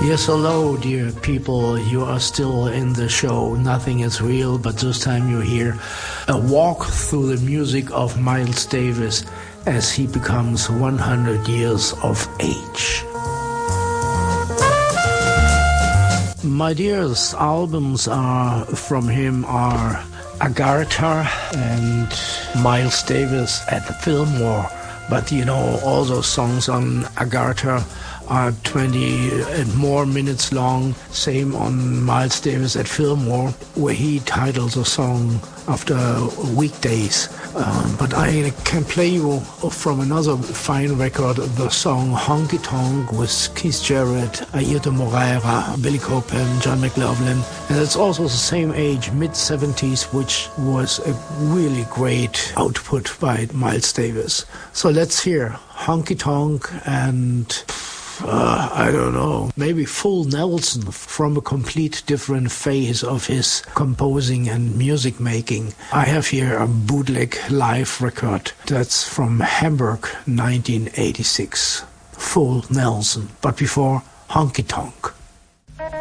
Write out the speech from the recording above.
Yes, hello, dear people. You are still in the show Nothing is Real, but this time you hear a walk through the music of Miles Davis as he becomes 100 years of age. My dearest albums from him are Agartha and Miles Davis at Fillmore. But you know, all those songs on Agartha are 20 and more minutes long. Same on Miles Davis at Fillmore, where he titles a song after weekdays. But I can play you from another fine record the song Honky Tonk with Keith Jarrett, Airto Moreira, Billy Copeland, John McLaughlin. And it's also the same age, mid-70s, which was a really great output by Miles Davis. So let's hear Honky Tonk and I don't know, maybe Full Nelson from a complete different phase of his composing and music making. I have here a bootleg live record that's from Hamburg, 1986. Full Nelson. But before, Honky Tonk.